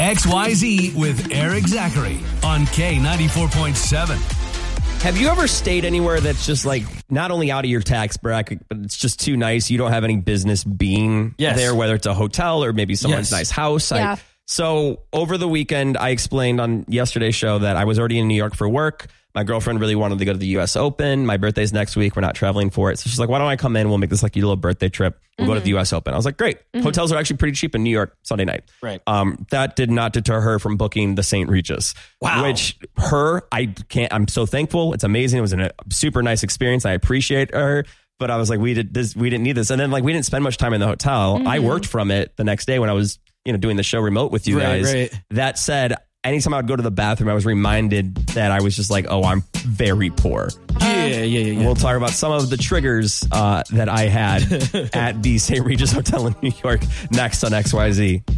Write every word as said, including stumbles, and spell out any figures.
X Y Z with Eric Zachary on K ninety-four point seven. Have you ever stayed anywhere that's just like not only out of your tax bracket, but it's just too nice? You don't have any business being yes. there, whether it's a hotel or maybe someone's yes. nice house. Yeah. I, so over the weekend, I explained on yesterday's show that I was already in New York for work. My girlfriend really wanted to go to the U S Open. My birthday's next week. We're not traveling for it. So she's like, why don't I come in? We'll make this like your little birthday trip. We'll mm-hmm. go to the U S Open. I was like, great. Mm-hmm. Hotels are actually pretty cheap in New York Sunday night. Right. Um, that did not deter her from booking the Saint Regis. Wow. Which her, I can't, I'm so thankful. It's amazing. It was a super nice experience. I appreciate her. But I was like, we did this, we didn't need this. And then like, we didn't spend much time in the hotel. Mm-hmm. I worked from it the next day when I was, you know, doing the show remote with you right, guys. Right. That said, anytime I would go to the bathroom, I was reminded that I was just like, oh, I'm very poor. Yeah, yeah, yeah. yeah. We'll talk about some of the triggers uh, that I had at the Saint Regis Hotel in New York next on X Y Z.